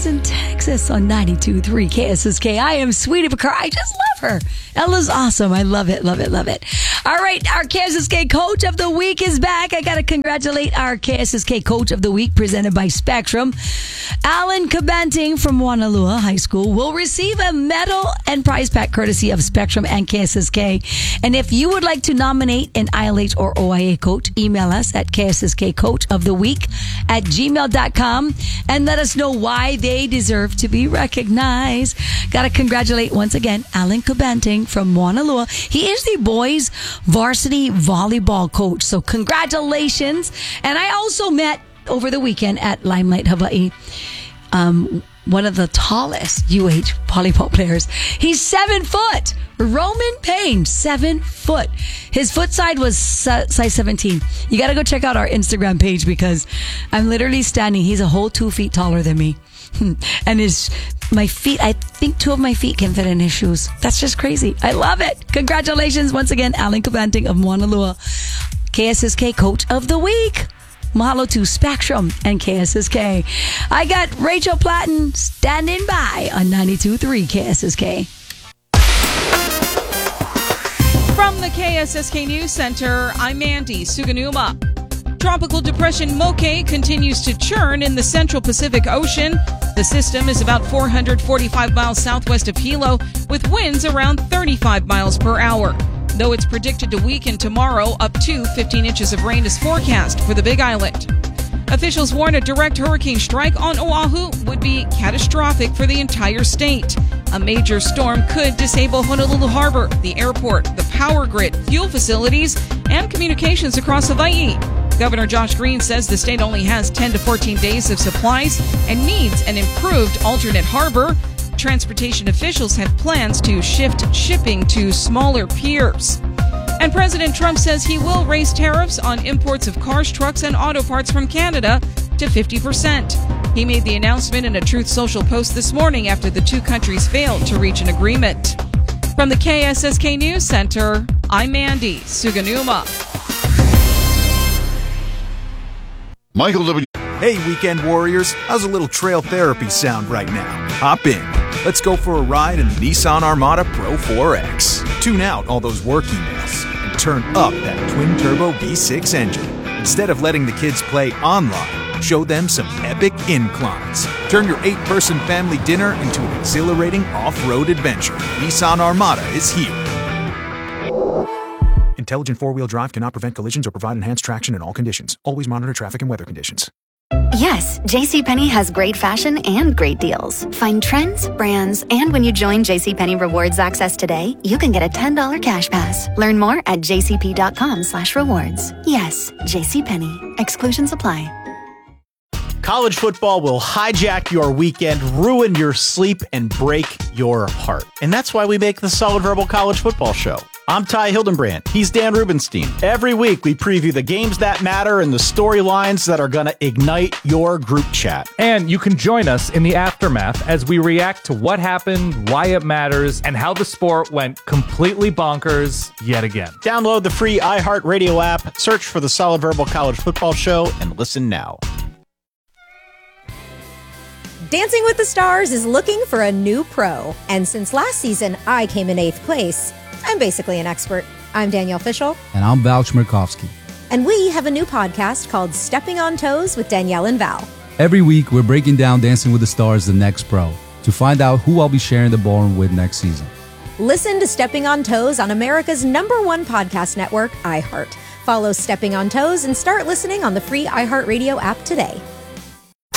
Austin, Texas on 92.3 KSSK. I am Sweetie Picard. I just love her. Ella's awesome. I love it, love it, love it. All right, our KSSK Coach of the Week is back. I got to congratulate our KSSK Coach of the Week presented by Spectrum. Alan Cabanting from Wanalua High School will receive a medal and prize pack courtesy of Spectrum and KSSK. And if you would like to nominate an ILH or OIA coach, email us at kssკcoachoftheweek@gmail.com and let us know why they deserve to be recognized. Got to congratulate once again Alan Cabanting from Wanalua. He is the boys varsity volleyball coach. So congratulations. And I also met over the weekend at Limelight Hawaii one of the tallest UH volleyball players. He's 7 foot. Roman Payne, 7 foot. His foot side was size 17. You got to go check out our Instagram page because I'm literally standing. He's a whole 2 feet taller than me. And my feet, I think 2 of my feet can fit in his shoes. That's just crazy. I love it. Congratulations once again, Alan Cabanting of Wanalua, KSSK Coach of the Week. Mahalo to Spectrum and KSSK. I got Rachel Platten standing by on 92.3 KSSK. From the KSSK News Center, I'm Mandy Suganuma. Tropical Depression Moke continues to churn in the Central Pacific Ocean. The system is about 445 miles southwest of Hilo, with winds around 35 miles per hour. Though it's predicted to weaken tomorrow, up to 15 inches of rain is forecast for the Big Island. Officials warn a direct hurricane strike on Oahu would be catastrophic for the entire state. A major storm could disable Honolulu Harbor, the airport, the power grid, fuel facilities, and communications across Hawaii. Governor Josh Green says the state only has 10 to 14 days of supplies and needs an improved alternate harbor. Transportation officials have plans to shift shipping to smaller piers. And President Trump says he will raise tariffs on imports of cars, trucks, and auto parts from Canada to 50%. He made the announcement in a Truth Social post this morning after the two countries failed to reach an agreement. From the KSSK News Center, I'm Mandy Suganuma. Michael W. Hey, weekend warriors. How's a little trail therapy sound right now? Hop in. Let's go for a ride in the Nissan Armada Pro 4X. Tune out all those work emails and turn up that twin-turbo V6 engine. Instead of letting the kids play online, show them some epic inclines. Turn your 8-person family dinner into an exhilarating off-road adventure. Nissan Armada is here. Intelligent four-wheel drive cannot prevent collisions or provide enhanced traction in all conditions. Always monitor traffic and weather conditions. Yes, JCPenney has great fashion and great deals. Find trends, brands, and when you join JCPenney Rewards Access today, you can get a $10 cash pass. Learn more at jcp.com/rewards. Yes, JCPenney. Exclusions apply. College football will hijack your weekend, ruin your sleep, and break your heart. And that's why we make the Solid Verbal College Football Show. I'm Ty Hildenbrand. He's Dan Rubenstein. Every week, we preview the games that matter and the storylines that are going to ignite your group chat. And you can join us in the aftermath as we react to what happened, why it matters, and how the sport went completely bonkers yet again. Download the free iHeartRadio app, search for the Solid Verbal College Football Show, and listen now. Dancing with the Stars is looking for a new pro. And since last season, I came in 8th place. I'm basically an expert. I'm Danielle Fishel. And I'm Val Chmerkovsky. And we have a new podcast called Stepping on Toes with Danielle and Val. Every week, we're breaking down Dancing with the Stars, the next pro, to find out who I'll be sharing the ballroom with next season. Listen to Stepping on Toes on America's #1 podcast network, iHeart. Follow Stepping on Toes and start listening on the free iHeartRadio app today.